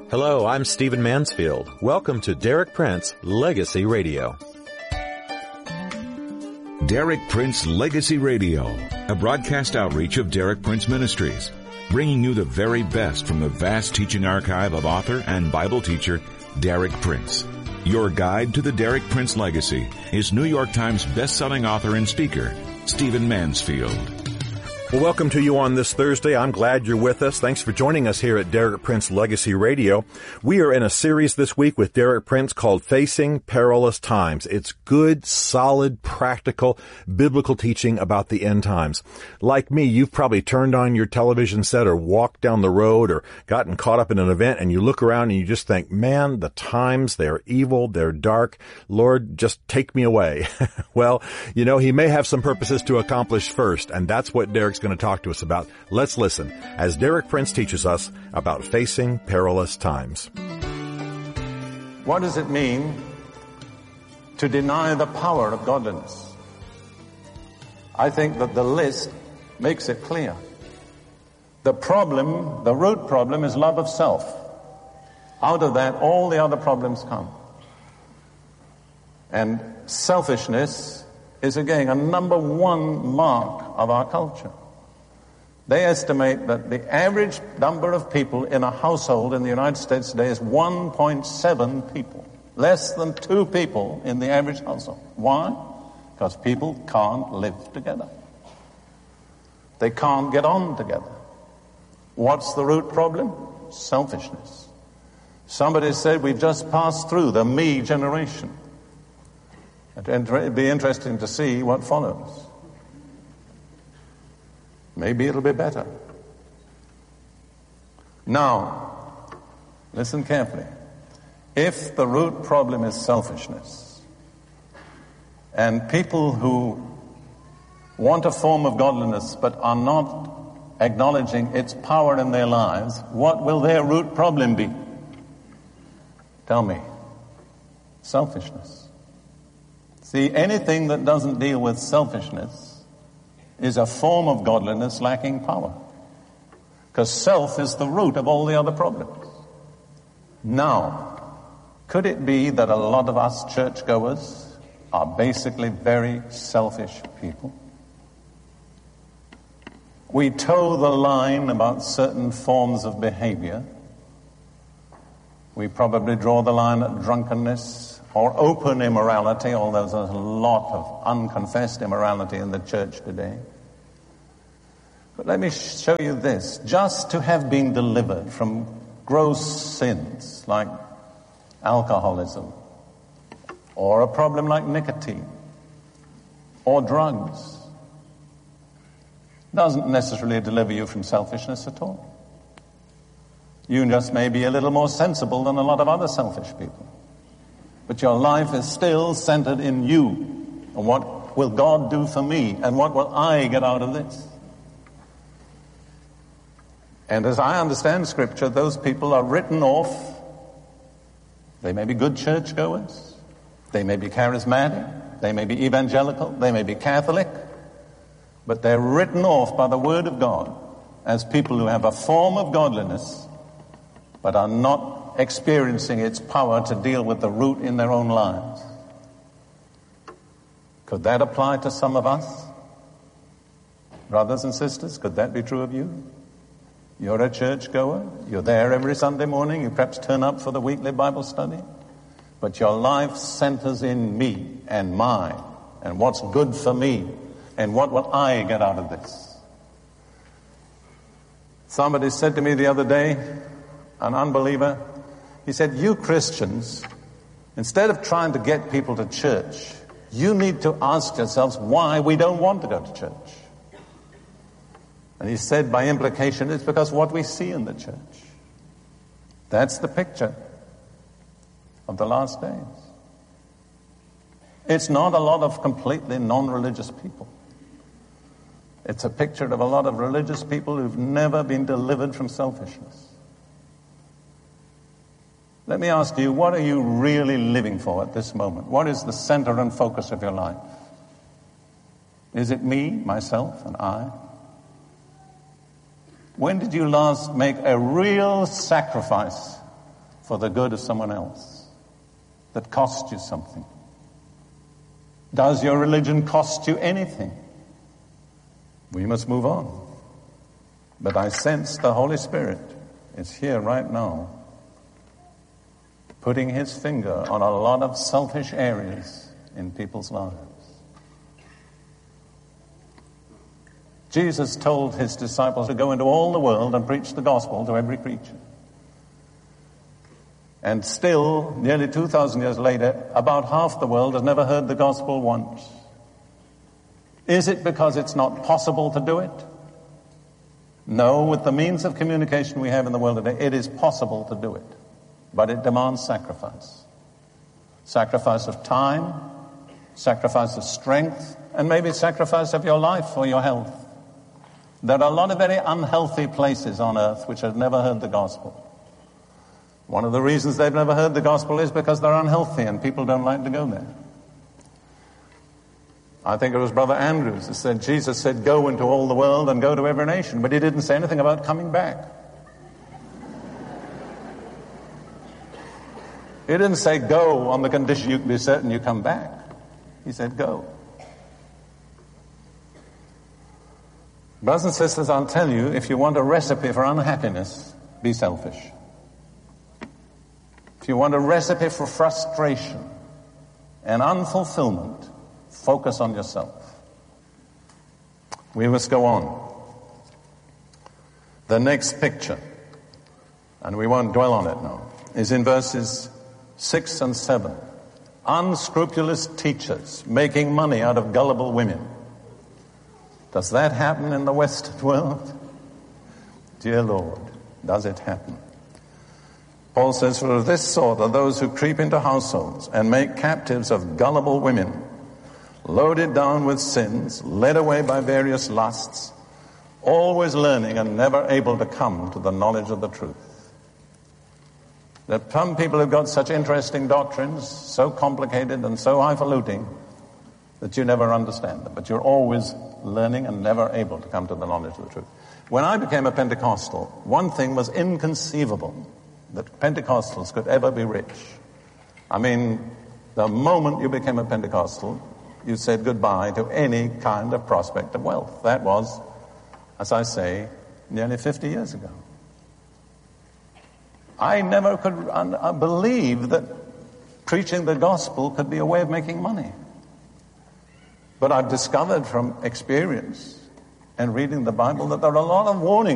Hello, I'm Stephen Mansfield. Welcome to Derek Prince Legacy Radio. Derek Prince Legacy Radio, a broadcast outreach of Derek Prince Ministries, bringing you the very best from the vast teaching archive of author and Bible teacher Derek Prince. Your guide to the Derek Prince legacy is New York Times best-selling author and speaker, Stephen Mansfield. Well, welcome to you on this Thursday. I'm glad you're with us. Thanks for joining us here at Derek Prince Legacy Radio. We are in a series this week with Derek Prince called Facing Perilous Times. It's good, solid, practical, biblical teaching about the end times. Like me, you've probably turned on your television set or walked down the road or gotten caught up in an event and you look around and you just think, man, the times, they're evil, they're dark. Lord, just take me away. Well, you know, he may have some purposes to accomplish first, and that's what Derek's going to talk to us about. Let's listen as Derek Prince teaches us about facing perilous times. What does it mean to deny the power of godliness? I think that the list makes it clear. The problem, the root problem, is love of self. Out of that, all the other problems come. And selfishness is, again, a number one mark of our culture. They estimate that the average number of people in a household in the United States today is 1.7 people. Less than 2 people in the average household. Why? Because people can't live together. They can't get on together. What's the root problem? Selfishness. Somebody said we've just passed through the me generation. It'd be interesting to see what follows. Maybe it'll be better. Now, listen carefully. If the root problem is selfishness, and people who want a form of godliness but are not acknowledging its power in their lives, what will their root problem be? Tell me. Selfishness. See, anything that doesn't deal with selfishness is a form of godliness lacking power. Because self is the root of all the other problems. Now, could it be that a lot of us churchgoers are basically very selfish people? We toe the line about certain forms of behavior. We probably draw the line at drunkenness or open immorality, although there's a lot of unconfessed immorality in the church today. But let me show you this. Just to have been delivered from gross sins like alcoholism, or a problem like nicotine, or drugs, doesn't necessarily deliver you from selfishness at all. You just may be a little more sensible than a lot of other selfish people. But your life is still centered in you. And what will God do for me? And what will I get out of this? And as I understand Scripture, those people are written off. They may be good churchgoers. They may be charismatic. They may be evangelical. They may be Catholic. But they're written off by the Word of God as people who have a form of godliness but are not experiencing its power to deal with the root in their own lives. Could that apply to some of us? Brothers and sisters, could that be true of you? You're a churchgoer. You're there every Sunday morning. You perhaps turn up for the weekly Bible study. But your life centers in me and mine and what's good for me and what will I get out of this. Somebody said to me the other day, an unbeliever, he said, you Christians, instead of trying to get people to church, you need to ask yourselves why we don't want to go to church. And he said, by implication, it's because what we see in the church. That's the picture of the last days. It's not a lot of completely non-religious people. It's a picture of a lot of religious people who've never been delivered from selfishness. Let me ask you, what are you really living for at this moment? What is the center and focus of your life? Is it me, myself, and I? When did you last make a real sacrifice for the good of someone else that cost you something? Does your religion cost you anything? We must move on. But I sense the Holy Spirit is here right now, putting his finger on a lot of selfish areas in people's lives. Jesus told his disciples to go into all the world and preach the gospel to every creature. And still, nearly 2,000 years later, about half the world has never heard the gospel once. Is it because it's not possible to do it? No, with the means of communication we have in the world today, it is possible to do it. But it demands sacrifice. Sacrifice of time, sacrifice of strength, and maybe sacrifice of your life or your health. There are a lot of very unhealthy places on earth which have never heard the gospel. One of the reasons they've never heard the gospel is because they're unhealthy and people don't like to go there. I think it was Brother Andrews who said, Jesus said, go into all the world and go to every nation, but he didn't say anything about coming back. He didn't say go on the condition you can be certain you come back. He said go. Brothers and sisters, I'll tell you, if you want a recipe for unhappiness, be selfish. If you want a recipe for frustration and unfulfillment, focus on yourself. We must go on. The next picture, and we won't dwell on it now, is in verses 6 and 7. Unscrupulous teachers making money out of gullible women. Does that happen in the Western world? Dear Lord, does it happen? Paul says, for of this sort are those who creep into households and make captives of gullible women, loaded down with sins, led away by various lusts, always learning and never able to come to the knowledge of the truth. There are some people who've got such interesting doctrines, so complicated and so highfalutin, that you never understand them, but you're always learning and never able to come to the knowledge of the truth. When I became a Pentecostal, one thing was inconceivable, that Pentecostals could ever be rich. I mean, the moment you became a Pentecostal, you said goodbye to any kind of prospect of wealth. That was, as I say, nearly 50 years ago. I never could believe that preaching the gospel could be a way of making money. But I've discovered from experience and reading the Bible that there are a lot of warnings